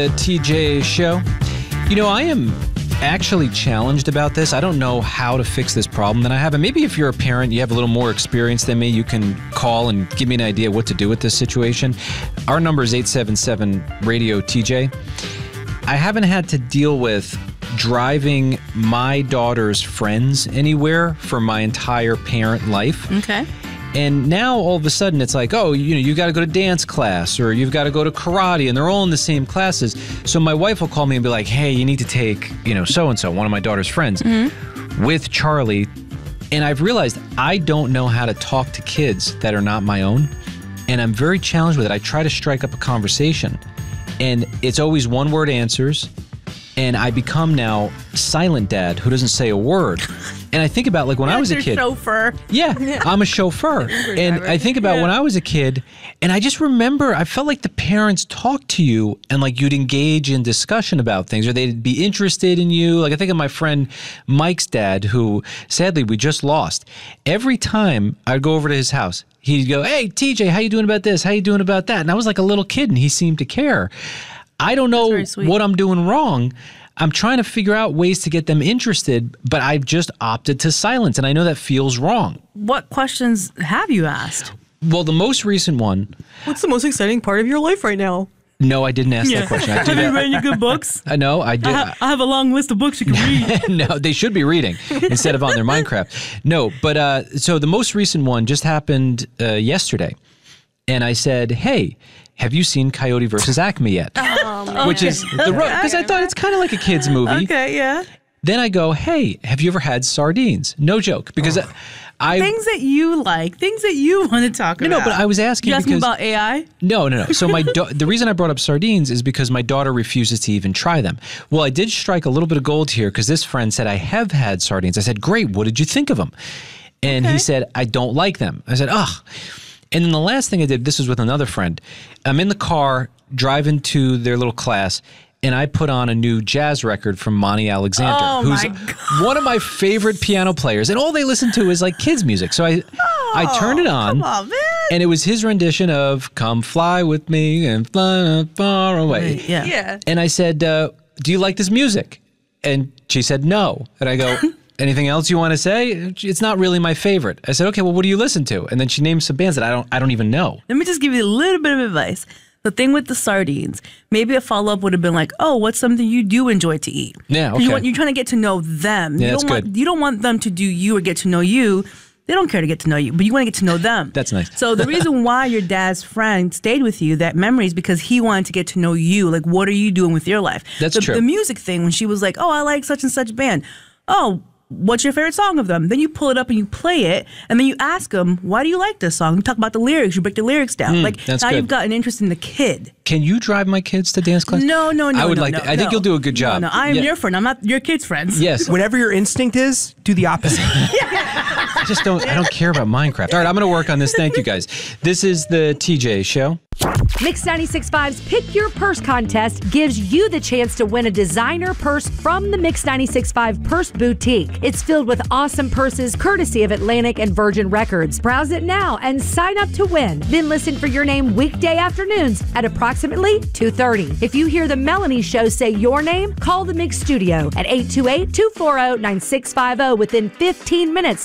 The TJ Show. You know, I am actually challenged about this. I don't know how to fix this problem that I have. And maybe if you're a parent, you have a little more experience than me, you can call and give me an idea what to do with this situation. Our number is 877-RADIO-TJ. I haven't had to deal with driving my daughter's friends anywhere for my entire parent life. Okay. And now all of a sudden it's like, oh, you got to go to dance class or you've got to go to karate, and they're all in the same classes. So my wife will call me and be like, hey, you need to take, so-and-so, one of my daughter's friends, with Charlie. And I've realized I don't know how to talk to kids that are not my own. And I'm very challenged with it. I try to strike up a conversation and it's always one-word answers. And I become now silent dad who doesn't say a word. And I think about when I was a kid. Chauffeur. Yeah, I'm a chauffeur. And I think about when I was a kid, and I just remember I felt like the parents talked to you and you'd engage in discussion about things, or they'd be interested in you. I think of my friend Mike's dad, who sadly we just lost. Every time I'd go over to his house, he'd go, hey, TJ, how you doing about this? How you doing about that? And I was like a little kid and he seemed to care. I don't know what I'm doing wrong. I'm trying to figure out ways to get them interested, but I've just opted to silence, and I know that feels wrong. What questions have you asked? Well, the most recent one. What's the most exciting part of your life right now? No, I didn't ask that question. Have you read any good books? No, I did. I have a long list of books you can read. No, they should be reading instead of on their Minecraft. No, but so the most recent one just happened yesterday, and I said, hey, have you seen Coyote vs. Acme yet? Which is the road, because I thought it's kind of like a kid's movie. Okay, yeah. Then I go, hey, have you ever had sardines? No joke, because things that you like, things that you want to talk about. No, but I was asking you asking about AI? No. So the reason I brought up sardines is because my daughter refuses to even try them. Well, I did strike a little bit of gold here because this friend said, I have had sardines. I said, great, what did you think of them? And he said, I don't like them. I said, ugh. And then the last thing I did, this was with another friend. I'm in the car driving to their little class, and I put on a new jazz record from Monty Alexander, who's one of my favorite piano players. And all they listen to is kids music. So I turned it on, and it was his rendition of "Come Fly With Me" and "Fly Far Away." Right, yeah. And I said, "Do you like this music?" And she said, "No." And I go, anything else you want to say? It's not really my favorite. I said, okay, well, what do you listen to? And then she named some bands that I don't even know. Let me just give you a little bit of advice. The thing with the sardines, maybe a follow-up would have been oh, what's something you do enjoy to eat? Yeah, okay. You're trying to get to know them. Yeah, that's good. You don't want them to do you or get to know you. They don't care to get to know you, but you want to get to know them. That's nice. So the reason why your dad's friend stayed with you, that memory, is because he wanted to get to know you. What are you doing with your life? That's true. The music thing, when she was oh, I like such and such band. Oh, what's your favorite song of them? Then you pull it up and you play it, and then you ask them, why do you like this song? You talk about the lyrics. You break the lyrics down. That's now good. You've got an interest in the kid. Can you drive my kids to dance class? No. I would like to. I think you'll do a good job. No, I am your friend. I'm not your kid's friends. Yes. Whatever your instinct is, do the opposite. I don't care about Minecraft. All right, I'm going to work on this. Thank you, guys. This is the TJ Show. Mix 96.5's Pick Your Purse contest gives you the chance to win a designer purse from the Mix 96.5 Purse Boutique. It's filled with awesome purses courtesy of Atlantic and Virgin Records. Browse it now and sign up to win. Then listen for your name weekday afternoons at approximately 2:30. If you hear the Melanie Show say your name, call the Mix Studio at 828-240-9650 within 15 minutes